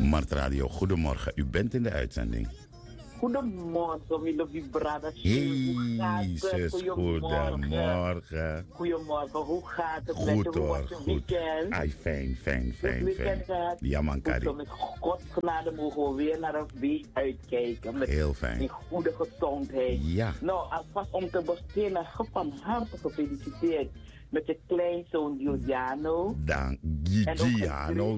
Mart Radio, goedemorgen. U bent in de uitzending. Goedemorgen, mijn vibrator. Hey, zus, goedemorgen. Goedemorgen, hoe gaat het goed, met je? Hoe was was je goed. weekend? Fijn. Ja man, Kari. Met Gods genade mogen we weer naar een week uitkijken. Met heel fijn. In goede gezondheid. Ja. Nou, alvast om te beginnen, van harte gefeliciteerd met je kleinzoon Giuliano. Dank. Giano.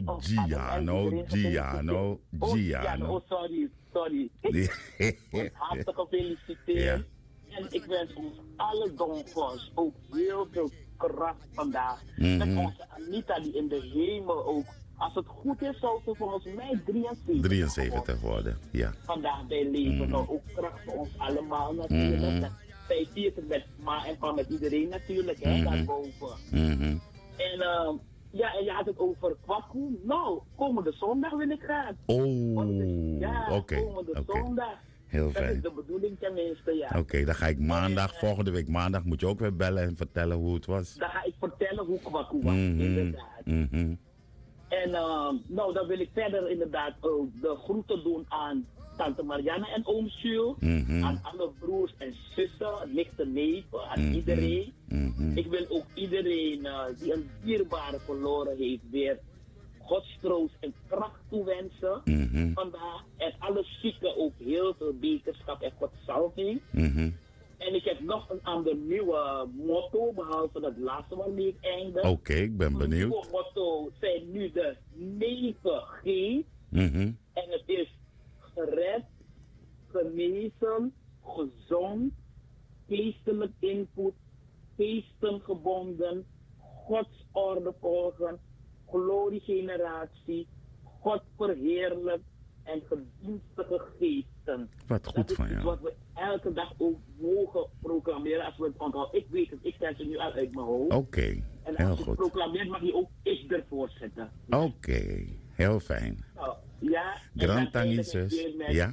Oh, sorry. Hartelijk gefeliciteerd. Ja. En ik wens ons alle donkers ook heel veel kracht vandaag. Met onze Anita die in de hemel ook. Als het goed is, zou ze volgens mij 73 worden. Ja. Vandaag bij leven. Nou, ook kracht voor ons allemaal natuurlijk. Zij viert het met ma en pa met iedereen natuurlijk, hè, daarboven. En en je had het over Kwaku. Nou, komende zondag wil ik gaan. Komende zondag. Heel fijn. Dat is de bedoeling tenminste, ja. Oké, dan ga ik maandag, volgende week maandag, moet je ook weer bellen en vertellen hoe het was. Dan ga ik vertellen hoe Kwaku was, inderdaad. En dan wil ik verder inderdaad ook de groeten doen aan Tante Marianne en oom Jules. Aan alle broers en zussen, nichten, neven, aan iedereen. Ik wil ook iedereen die een dierbare verloren heeft weer Gods troost en kracht toewensen vandaag. En alle zieken ook heel veel beterschap en Godzalving. En ik heb nog een ander nieuwe motto, behalve het laatste waarmee ik eindig. Oké, ik ben benieuwd. Het nieuwe motto zijn nu de 9 G. En het is gered, genezen, gezond, geestelijk input, geesten gebonden, Gods orde volgen, gloriegeneratie, God verheerlijk en gedienstige geesten. Wat goed van jou. Dat is wat we elke dag ook mogen proclameren als we het onthouden. Ik weet het, ik ken ze nu al uit mijn hoofd. Oké, en heel als je goed. proclameert mag je ook ik ervoor zetten. Oké, heel fijn. Nou, ja. Grand Tangisus. Ja.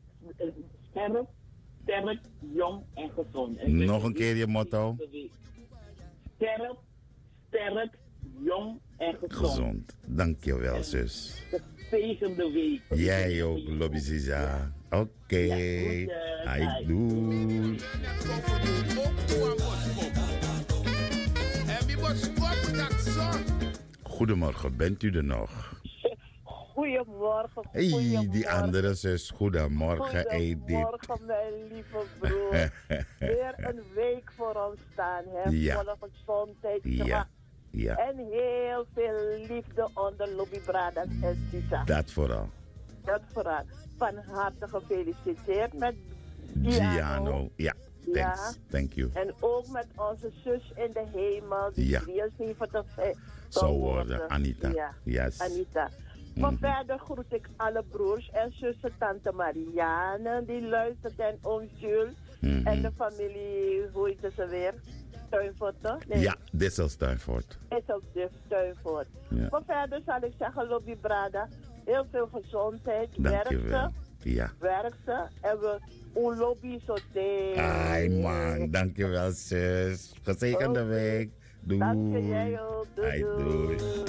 Sterk, jong en gezond. En nog een keer je motto. Sterk, jong en gezond. Dankjewel, zus. Gezegende week. Jij ook, Lobby Ziza. Oké. Hij doet. Goedemorgen, bent u er nog? Goedemorgen. Hey, die andere zus, goedemorgen, Edith. Goedemorgen, mijn lieve broer. Weer een week voor ons staan, hè? Ja. Volle gezondheid. Ja. En heel veel liefde onder Lobby Bradas en Sisa. Dat vooral. Van harte gefeliciteerd met Giano. Ja, thanks. Thank you. En ook met onze zus in de hemel, die 73 zou worden, Anita. Ja, yes. Anita. Maar verder groet ik alle broers en zussen, tante Marianne, die luistert, en oom Jules. En de familie, hoe heet ze weer? Tuinvoort, toch? Nee. Ja, Dissels Tuinvoort. Tuinvoort. Ja. Maar verder zal ik zeggen, Lobby Brada, heel veel gezondheid. Dankjewel. Werk ze. En we lobby zo tegen. Ai man, dankjewel zus. Gezegende week. Doei. Dank je, jij ook. Doei. Doei.